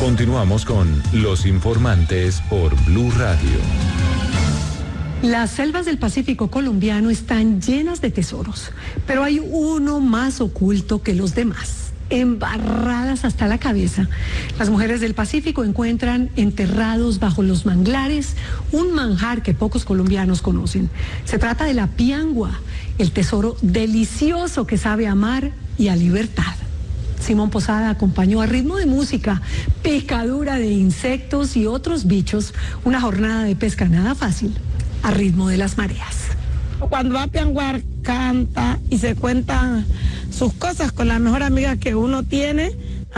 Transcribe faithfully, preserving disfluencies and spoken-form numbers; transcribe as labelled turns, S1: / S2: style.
S1: Continuamos con Los Informantes por Blue Radio.
S2: Las selvas del Pacífico colombiano están llenas de tesoros, pero hay uno más oculto que los demás, embarradas hasta la cabeza. Las mujeres del Pacífico encuentran enterrados bajo los manglares un manjar que pocos colombianos conocen. Se trata de la piangua, el tesoro delicioso que sabe amar y a libertad. Simón Posada acompañó a ritmo de música, picadura de insectos y otros bichos, una jornada de pesca nada fácil, a ritmo de las mareas.
S3: Cuando va a pianguar, canta y se cuentan sus cosas con la mejor amiga que uno tiene.